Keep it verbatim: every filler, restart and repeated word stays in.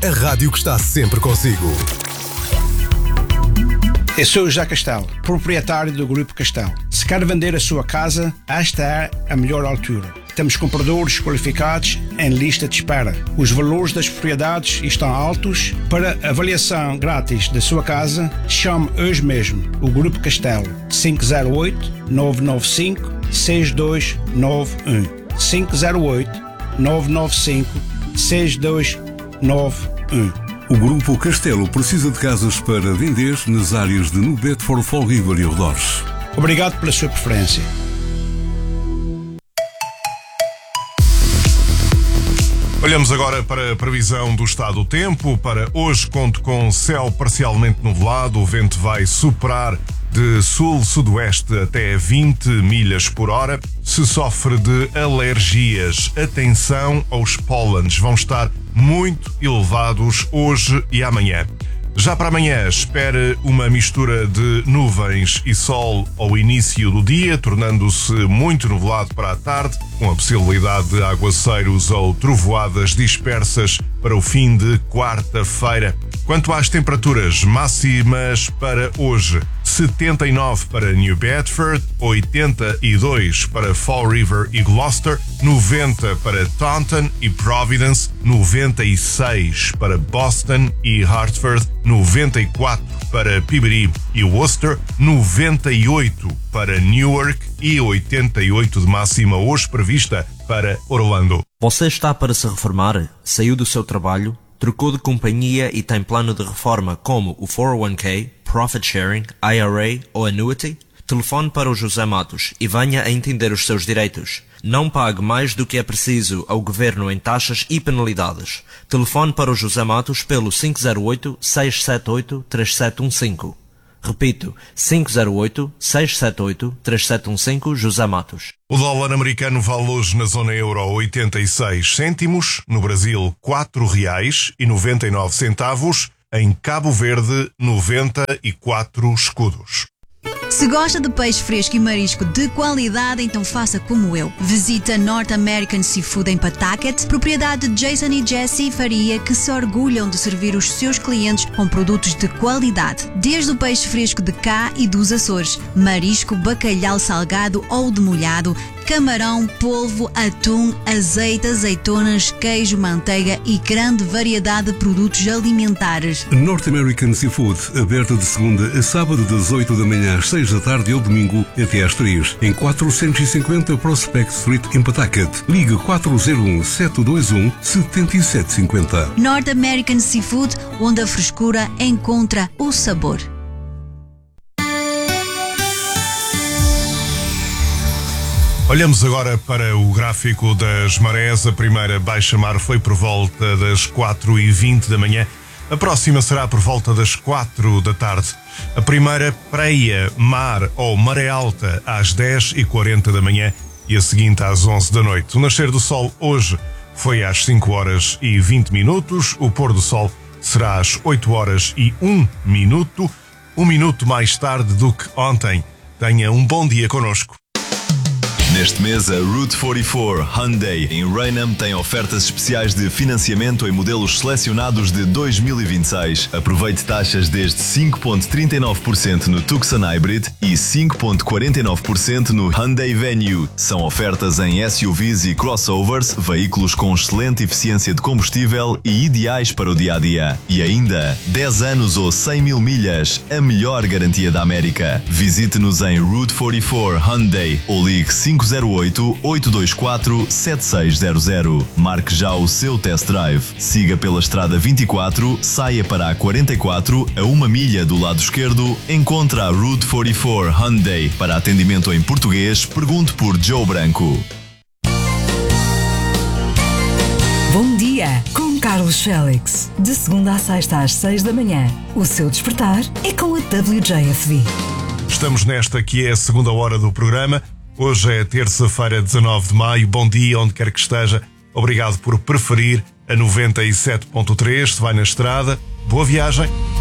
A rádio que está sempre consigo. Eu sou o José Castelo, proprietário do Grupo Castelo. Se quer vender a sua casa, esta é a melhor altura. Temos compradores qualificados em lista de espera. Os valores das propriedades estão altos. Para avaliação grátis da sua casa, chame hoje mesmo o Grupo Castelo. cinco zero oito, nove nove cinco, seis dois nove um. cinco zero oito, nove nove cinco, seis dois nove um. O Grupo Castelo precisa de casas para vender nas áreas de New Bedford, Fall River e arredores. Obrigado pela sua preferência. Olhamos agora para a previsão do estado do tempo. Para hoje conto com céu parcialmente nublado. O vento vai superar de sul-sudoeste até vinte milhas por hora. Se sofre de alergias, atenção aos pólenes. Vão estar muito elevados hoje e amanhã. Já para amanhã, espere uma mistura de nuvens e sol ao início do dia, tornando-se muito nublado para a tarde, com a possibilidade de aguaceiros ou trovoadas dispersas para o fim de quarta-feira. Quanto às temperaturas máximas para hoje, setenta e nove para New Bedford, oitenta e dois para Fall River e Gloucester, noventa para Taunton e Providence, noventa e seis para Boston e Hartford, noventa e quatro para Peabody e Worcester, noventa e oito para Newark e oitenta e oito de máxima hoje prevista para Orlando. Você está para se reformar? Saiu do seu trabalho? Trocou de companhia e tem plano de reforma como o quatro oh one k, Profit Sharing, I R A ou Annuity? Telefone para o José Matos e venha a entender os seus direitos. Não pague mais do que é preciso ao Governo em taxas e penalidades. Telefone para o José Matos pelo cinco zero oito, seis sete oito, três sete um cinco. Repito, cinco zero oito, seis sete oito, três sete um cinco, José Matos. O dólar americano vale hoje na zona euro oitenta e seis cêntimos, no Brasil quatro reais e noventa e nove centavos, em Cabo Verde noventa e quatro escudos. Se gosta de peixe fresco e marisco de qualidade, então faça como eu. Visita North American Seafood em Pawtucket, propriedade de Jason e Jessie Faria, que se orgulham de servir os seus clientes com produtos de qualidade. Desde o peixe fresco de cá e dos Açores, marisco, bacalhau salgado ou demolhado, camarão, polvo, atum, azeite, azeitonas, queijo, manteiga e grande variedade de produtos alimentares. North American Seafood, aberta de segunda a sábado das oito da manhã às seis da tarde e ao domingo até às três, em quatrocentos e cinquenta Prospect Street em Pawtucket. Ligue quatro zero um, sete dois um, sete sete cinco zero. North American Seafood, onde a frescura encontra o sabor. Olhamos agora para o gráfico das marés. A primeira baixa-mar foi por volta das quatro e vinte da manhã. A próxima será por volta das quatro da tarde. A primeira praia, mar ou maré alta às dez e quarenta da manhã e a seguinte às onze da noite. O nascer do sol hoje foi às cinco horas e vinte minutos. O pôr do sol será às oito horas e um minuto. Um minuto mais tarde do que ontem. Tenha um bom dia connosco. Neste mês, a Route quarenta e quatro Hyundai em Raynham tem ofertas especiais de financiamento em modelos selecionados de dois mil e vinte e seis. Aproveite taxas desde cinco vírgula trinta e nove por cento no Tucson Hybrid e cinco vírgula quarenta e nove por cento no Hyundai Venue. São ofertas em S U Vs e crossovers, veículos com excelente eficiência de combustível e ideais para o dia-a-dia. E ainda, dez anos ou cem mil milhas, a melhor garantia da América. Visite-nos em Route quarenta e quatro Hyundai ou ligue cinco zero oito, oito dois quatro, sete seis zero zero. Marque já o seu test drive. Siga pela estrada vinte e quatro, saia para a quarenta e quatro, a uma milha do lado esquerdo, encontra a Route quarenta e quatro Hyundai. Para atendimento em português, pergunte por Joe Branco. Bom dia, com Carlos Félix. De segunda a sexta às seis da manhã. O seu despertar é com a W J F D. Estamos nesta que é a segunda hora do programa. Hoje é terça-feira, dezanove de maio. Bom dia, onde quer que esteja. Obrigado por preferir a noventa e sete ponto três. Se vai na estrada, boa viagem.